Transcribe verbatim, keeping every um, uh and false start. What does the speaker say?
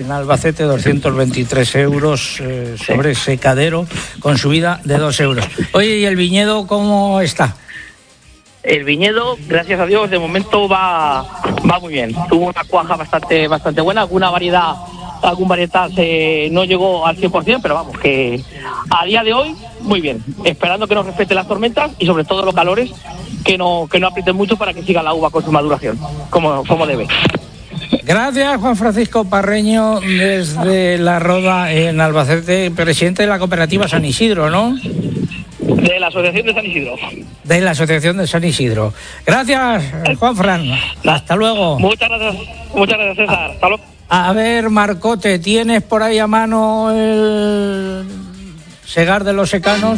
en Albacete, doscientos veintitrés euros eh, sobre sí. secadero, con subida de dos euros. Oye, ¿y el viñedo cómo está? El viñedo, gracias a Dios, de momento va va muy bien. Tuvo una cuaja bastante bastante buena, alguna variedad, algún varietal eh, no llegó al cien por ciento, pero vamos, que a día de hoy, muy bien. Esperando que nos respeten las tormentas y sobre todo los calores, que no que no aprieten mucho para que siga la uva con su maduración, como, como debe. Gracias, Juan Francisco Parreño, desde La Roda, en Albacete, presidente de la cooperativa San Isidro, ¿no? De la Asociación de San Isidro. De la Asociación de San Isidro. Gracias, Juan Fran. Hasta luego. Muchas gracias, muchas gracias, César. Hasta luego. A ver, Marcote, ¿tienes por ahí a mano el segar de los secanos?